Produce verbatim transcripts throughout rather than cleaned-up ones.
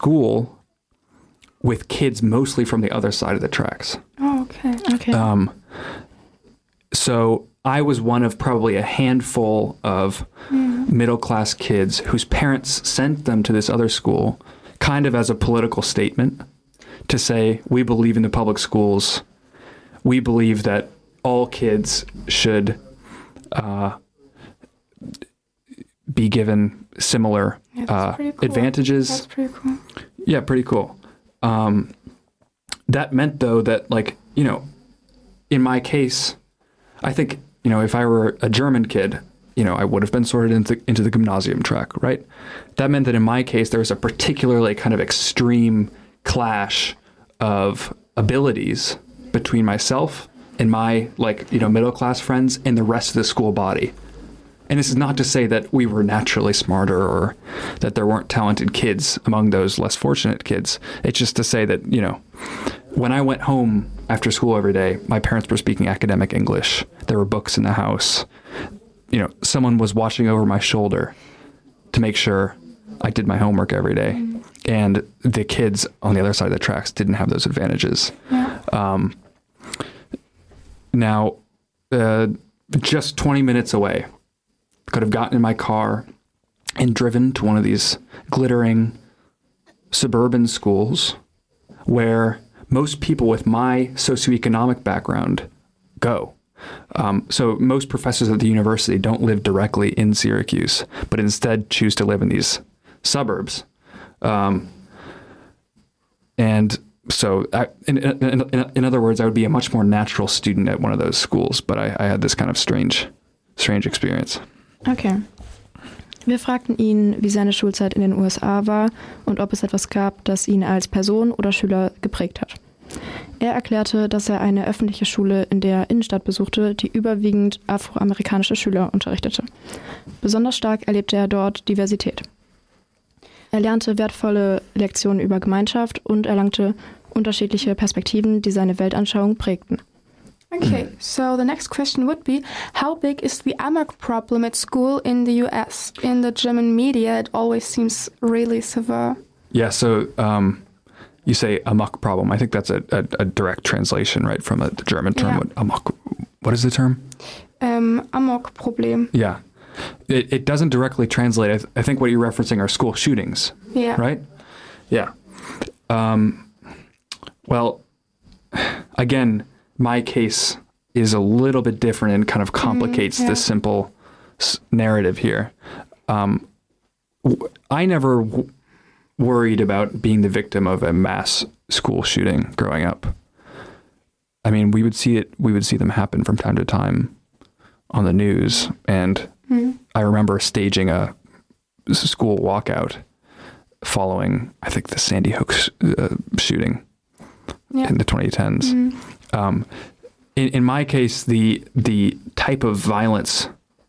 school with kids mostly from the other side of the tracks. Oh, okay. Okay. Um, so I was one of probably a handful of Mm. middle-class kids whose parents sent them to this other school kind of as a political statement to say, we believe in the public schools. We believe that all kids should uh, be given similar Yeah, that's uh, pretty cool. advantages. That's pretty cool. Yeah, pretty cool. Um, that meant, though, that, like, you know, in my case, I think, you know, if I were a German kid, you know, I would have been sorted into, into the gymnasium track, right? That meant that in my case, there was a particularly kind of extreme clash of abilities between myself and my, like, you know, middle-class friends and the rest of the school body. And this is not to say that we were naturally smarter or that there weren't talented kids among those less fortunate kids. It's just to say that, you know, when I went home after school every day, my parents were speaking academic English. There were books in the house. You know, someone was watching over my shoulder to make sure I did my homework every day. Mm. And the kids on the other side of the tracks didn't have those advantages. Yeah. Um, now, uh, just twenty minutes away, could have gotten in my car and driven to one of these glittering suburban schools where most people with my socioeconomic background go. Um, so most professors at the university don't live directly in Syracuse, but instead choose to live in these suburbs. Um, and so I, in, in, in, in other words, I would be a much more natural student at one of those schools, but I, I had this kind of strange, strange experience. Okay. Wir fragten ihn, wie seine Schulzeit in den U S A war und ob es etwas gab, das ihn als Person oder Schüler geprägt hat. Er erklärte, dass er eine öffentliche Schule in der Innenstadt besuchte, die überwiegend afroamerikanische Schüler unterrichtete. Besonders stark erlebte er dort Diversität. Er lernte wertvolle Lektionen über Gemeinschaft und erlangte unterschiedliche Perspektiven, die seine Weltanschauung prägten. Okay, so the next question would be, how big is the amok problem at school in the U S? In the German media, it always seems really severe. Yeah, so um, you say amok problem. I think that's a, a, a direct translation, right, from a, the German term. Yeah. What, amok, what is the term? Um, amok problem. Yeah. It, it doesn't directly translate. I, th- I think what you're referencing are school shootings, Yeah. right? Yeah. Um, well, again, my case is a little bit different and kind of complicates Mm, yeah. the simple s- narrative here. Um, w- I never w- worried about being the victim of a mass school shooting growing up. I mean, we would see it, we would see them happen from time to time on the news. And Mm. I remember staging a s- school walkout following, I think, the Sandy Hook sh- uh, shooting Yeah. in the twenty tens. Mm. Um, in, in my case, the the type of violence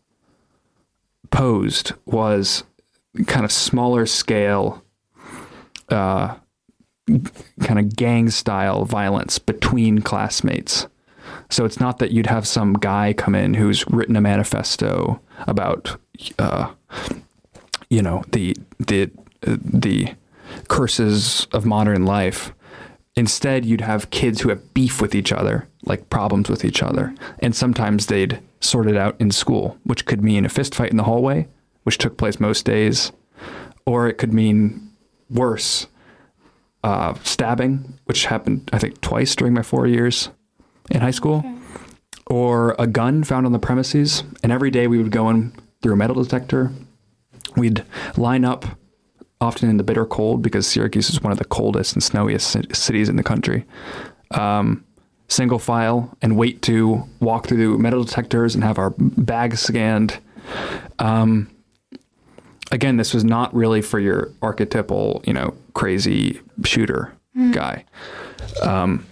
posed was kind of smaller scale, uh, kind of gang style violence between classmates. So it's not that you'd have some guy come in who's written a manifesto about, uh, you know, the the uh, the curses of modern life. Instead, you'd have kids who have beef with each other, like problems with each other. And sometimes they'd sort it out in school, which could mean a fist fight in the hallway, which took place most days. Or it could mean worse, uh, stabbing, which happened, I think, twice during my four years in high school. Okay. Or a gun found on the premises. And every day we would go in through a metal detector. We'd line up often in the bitter cold, because Syracuse is one of the coldest and snowiest c- cities in the country. Um, single file and wait to walk through the metal detectors and have our bags scanned. Um, again, this was not really for your archetypal, you know, crazy shooter Mm. guy. Um,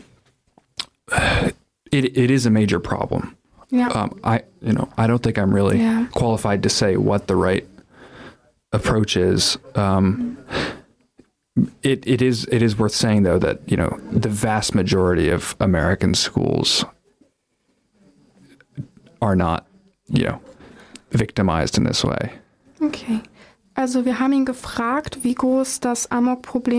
it it is a major problem. Yeah. Um, I you know I don't think I'm really Yeah. qualified to say what the right approach is. Um, it it is it is worth saying, though, that, you know, the vast majority of American schools are not, you know, victimized in this way. Okay. Also wir haben ihn gefragt, wie groß das Amok-Problem